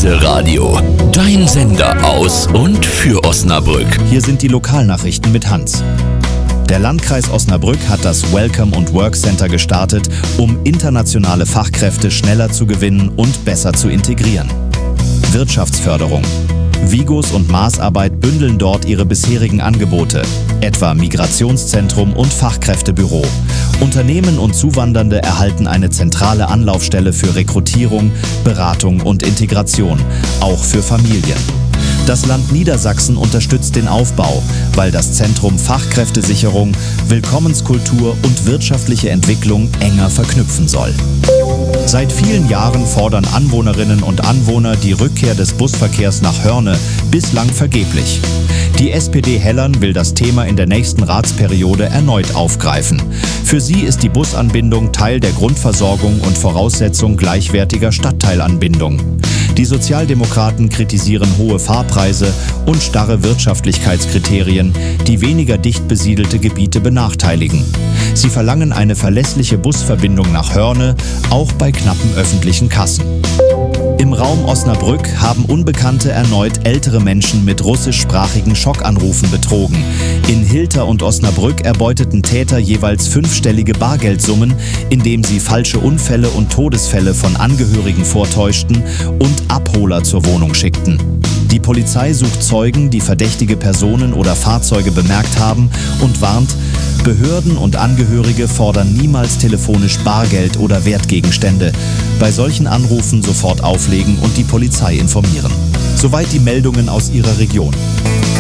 Elbe Radio. Dein Sender aus und für Osnabrück. Hier sind die Lokalnachrichten mit Hans. Der Landkreis Osnabrück hat das Welcome und Work Center gestartet, um internationale Fachkräfte schneller zu gewinnen und besser zu integrieren. Wirtschaftsförderung. Vigos und Maßarbeit bündeln dort ihre bisherigen Angebote, etwa Migrationszentrum und Fachkräftebüro. Unternehmen und Zuwandernde erhalten eine zentrale Anlaufstelle für Rekrutierung, Beratung und Integration, auch für Familien. Das Land Niedersachsen unterstützt den Aufbau, weil das Zentrum Fachkräftesicherung, Willkommenskultur und wirtschaftliche Entwicklung enger verknüpfen soll. Seit vielen Jahren fordern Anwohnerinnen und Anwohner die Rückkehr des Busverkehrs nach Hörne, bislang vergeblich. Die SPD Hellern will das Thema in der nächsten Ratsperiode erneut aufgreifen. Für sie ist die Busanbindung Teil der Grundversorgung und Voraussetzung gleichwertiger Stadtteilanbindung. Die Sozialdemokraten kritisieren hohe Fahrpreise und starre Wirtschaftlichkeitskriterien, die weniger dicht besiedelte Gebiete benachteiligen. Sie verlangen eine verlässliche Busverbindung nach Hörne, auch bei knappen öffentlichen Kassen. Im Raum Osnabrück haben Unbekannte erneut ältere Menschen mit russischsprachigen Schockanrufen betrogen. In Hilter und Osnabrück erbeuteten Täter jeweils 5-stellige Bargeldsummen, indem sie falsche Unfälle und Todesfälle von Angehörigen vortäuschten und Abholer zur Wohnung schickten. Die Polizei sucht Zeugen, die verdächtige Personen oder Fahrzeuge bemerkt haben und warnt, Behörden und Angehörige fordern niemals telefonisch Bargeld oder Wertgegenstände. Bei solchen Anrufen sofort auflegen und die Polizei informieren. Soweit die Meldungen aus Ihrer Region.